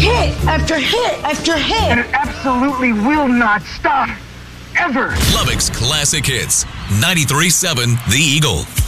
hit after hit after hit. And it absolutely will not stop. Ever. Lubbock's Classic Hits. 93.7 The Eagle.